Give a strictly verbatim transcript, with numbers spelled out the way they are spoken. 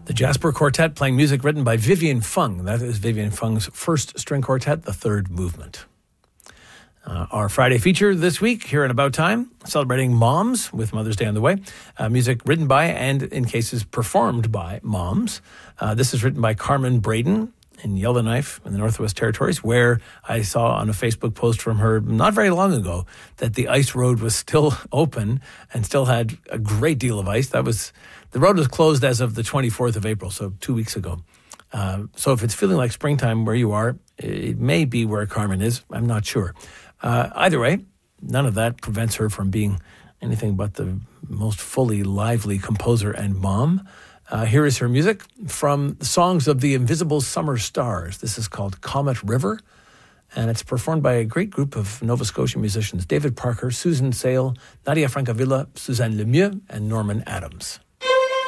The Jasper Quartet playing music written by Vivian Fung. That is Vivian Fung's first string quartet, the third movement. Uh, our Friday feature this week, here in About Time, celebrating moms with Mother's Day on the way. Uh, music written by and, in cases, performed by moms. Uh, this is written by Carmen Braden in Yellowknife in the Northwest Territories, where I saw on a Facebook post from her not very long ago that the ice road was still open and still had a great deal of ice. That was the road was closed as of the twenty-fourth of April, so two weeks ago. Uh, so if it's feeling like springtime where you are, it may be where Carmen is. I'm not sure. Uh, either way, none of that prevents her from being anything but the most fully lively composer and mom. Uh, here is her music from Songs of the Invisible Summer Stars. This is called Comet River, and it's performed by a great group of Nova Scotia musicians: David Parker, Susan Sale, Nadia Francavilla, Suzanne Lemieux, and Norman Adams.